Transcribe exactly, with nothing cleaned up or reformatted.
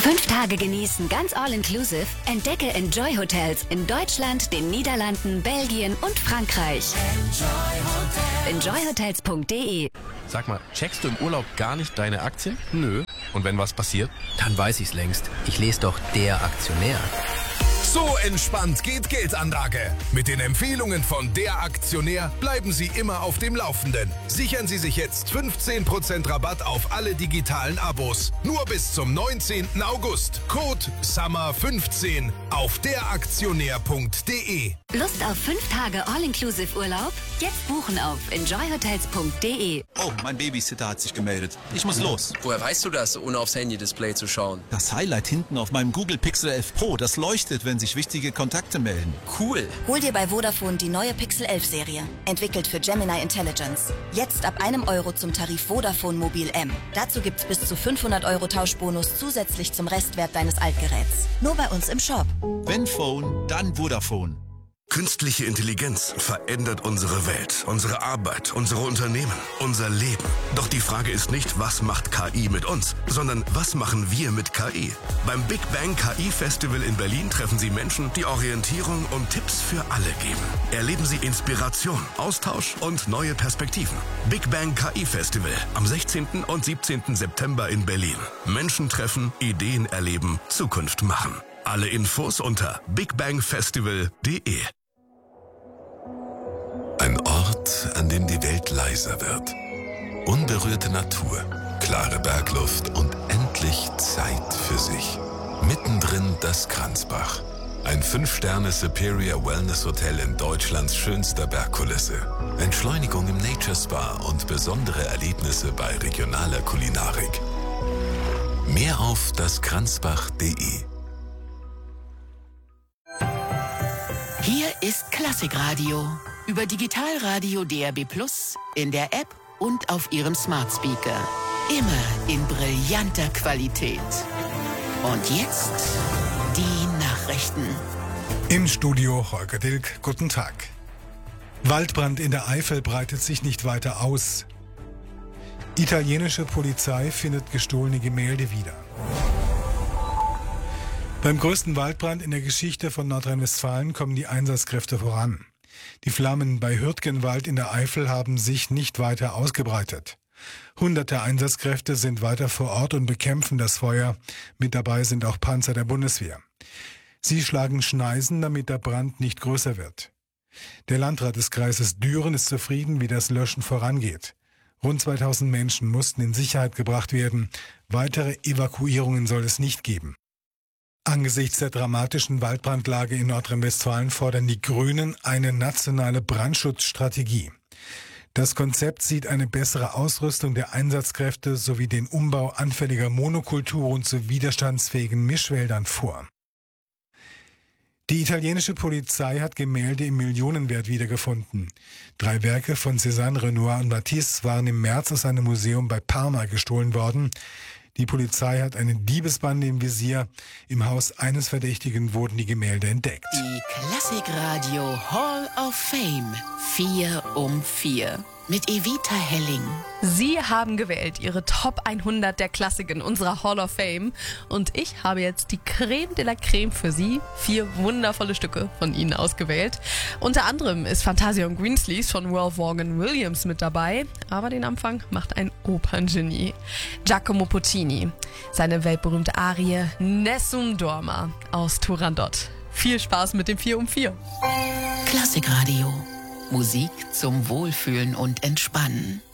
Fünf Tage genießen, ganz all-inclusive. Entdecke Enjoy Hotels in Deutschland, den Niederlanden, Belgien und Frankreich. Enjoy Hotels. enjoy hotels punkt de. Sag mal, checkst du im Urlaub gar nicht deine Aktien? Nö. Und wenn was passiert? Dann weiß ich's längst. Ich lese doch Der Aktionär. So entspannt geht Geldanlage. Mit den Empfehlungen von Der Aktionär bleiben Sie immer auf dem Laufenden. Sichern Sie sich jetzt fünfzehn Prozent Rabatt auf alle digitalen Abos. Nur bis zum neunzehnten August. Code Summer fünfzehn auf der aktionär punkt de. Lust auf fünf Tage all-inclusive Urlaub? Jetzt buchen auf enjoy hotels punkt de. Oh, mein Babysitter hat sich gemeldet. Ich muss los. Woher weißt du das, ohne aufs Handy-Display zu schauen? Das Highlight hinten auf meinem Google Pixel elf Pro, das leuchtet, wenn sich wichtige Kontakte melden. Cool. Hol dir bei Vodafone die neue Pixel elf Serie. Entwickelt für Gemini Intelligence. Jetzt ab einem Euro zum Tarif Vodafone Mobil M. Dazu gibt's bis zu fünfhundert Euro Tauschbonus zusätzlich zum Restwert deines Altgeräts. Nur bei uns im Shop. Wenn Phone, dann Vodafone. Künstliche Intelligenz verändert unsere Welt, unsere Arbeit, unsere Unternehmen, unser Leben. Doch die Frage ist nicht, was macht K I mit uns, sondern was machen wir mit K I? Beim Big Bang K I Festival in Berlin treffen Sie Menschen, die Orientierung und Tipps für alle geben. Erleben Sie Inspiration, Austausch und neue Perspektiven. Big Bang K I Festival am sechzehnten und siebzehnten September in Berlin. Menschen treffen, Ideen erleben, Zukunft machen. Alle Infos unter big bang festival punkt de. Ein Ort, an dem die Welt leiser wird. Unberührte Natur, klare Bergluft und endlich Zeit für sich. Mittendrin das Kranzbach. Ein fünf Sterne Superior Wellness Hotel in Deutschlands schönster Bergkulisse. Entschleunigung im Nature Spa und besondere Erlebnisse bei regionaler Kulinarik. Mehr auf daskranzbach punkt de. Hier ist Klassikradio. Über Digitalradio D A B plus, in der App und auf Ihrem Smart Speaker. Immer in brillanter Qualität. Und jetzt die Nachrichten. Im Studio Holger Dilk, guten Tag. Waldbrand in der Eifel breitet sich nicht weiter aus. Italienische Polizei findet gestohlene Gemälde wieder. Beim größten Waldbrand in der Geschichte von Nordrhein-Westfalen kommen die Einsatzkräfte voran. Die Flammen bei Hürtgenwald in der Eifel haben sich nicht weiter ausgebreitet. Hunderte Einsatzkräfte sind weiter vor Ort und bekämpfen das Feuer. Mit dabei sind auch Panzer der Bundeswehr. Sie schlagen Schneisen, damit der Brand nicht größer wird. Der Landrat des Kreises Düren ist zufrieden, wie das Löschen vorangeht. Rund zweitausend Menschen mussten in Sicherheit gebracht werden. Weitere Evakuierungen soll es nicht geben. Angesichts der dramatischen Waldbrandlage in Nordrhein-Westfalen fordern die Grünen eine nationale Brandschutzstrategie. Das Konzept sieht eine bessere Ausrüstung der Einsatzkräfte sowie den Umbau anfälliger Monokulturen zu widerstandsfähigen Mischwäldern vor. Die italienische Polizei hat Gemälde im Millionenwert wiedergefunden. Drei Werke von Cézanne, Renoir und Matisse waren im März aus einem Museum bei Parma gestohlen worden. Die Polizei hat eine Diebesbande im Visier. Im Haus eines Verdächtigen wurden die Gemälde entdeckt. Die Klassikradio Hall of Fame. Vier um vier. Mit Evita Helling. Sie haben gewählt Ihre Top hundert der Klassik in unserer Hall of Fame. Und ich habe jetzt die Creme de la Creme für Sie. Vier wundervolle Stücke von Ihnen ausgewählt. Unter anderem ist Fantasia und Greensleeves von Ralph Vaughan Williams mit dabei. Aber den Anfang macht ein Operngenie. Giacomo Puccini. Seine weltberühmte Arie Nessun Dorma aus Turandot. Viel Spaß mit dem vier um vier. Klassikradio. Musik zum Wohlfühlen und Entspannen.